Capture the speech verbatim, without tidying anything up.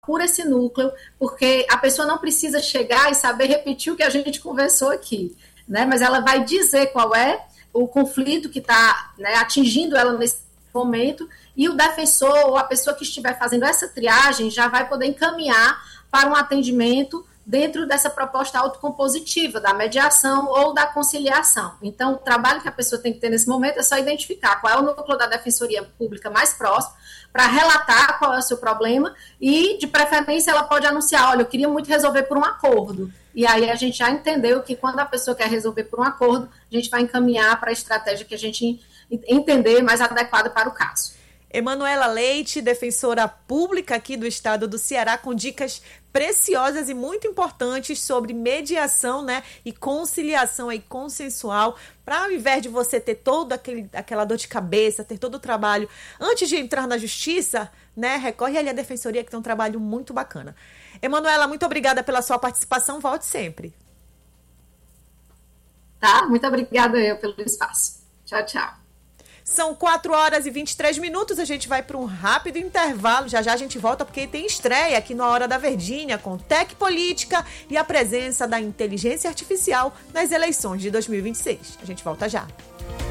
por esse núcleo, porque a pessoa não precisa chegar e saber repetir o que a gente conversou aqui, né? Mas ela vai dizer qual é o conflito que está, né, atingindo ela nesse momento, e o defensor ou a pessoa que estiver fazendo essa triagem já vai poder encaminhar para um atendimento dentro dessa proposta autocompositiva, da mediação ou da conciliação. Então, o trabalho que a pessoa tem que ter nesse momento é só identificar qual é o núcleo da Defensoria Pública mais próximo, para relatar qual é o seu problema, e, de preferência, ela pode anunciar, olha, eu queria muito resolver por um acordo. E aí a gente já entendeu que quando a pessoa quer resolver por um acordo, a gente vai encaminhar para a estratégia que a gente entender mais adequada para o caso. Emanuela Leite, defensora pública aqui do estado do Ceará, com dicas preciosas e muito importantes sobre mediação, né, e conciliação aí consensual, para ao invés de você ter toda aquele, aquela dor de cabeça, ter todo o trabalho, antes de entrar na justiça, né, recorre ali à defensoria, que tem um trabalho muito bacana. Emanuela, muito obrigada pela sua participação, volte sempre. Tá, muito obrigada eu pelo espaço. Tchau, tchau. São quatro horas e vinte e três minutos, a gente vai para um rápido intervalo, já já a gente volta porque tem estreia aqui na Hora da Verdinha com Tec Política e a presença da inteligência artificial nas eleições de dois mil e vinte e seis. A gente volta já.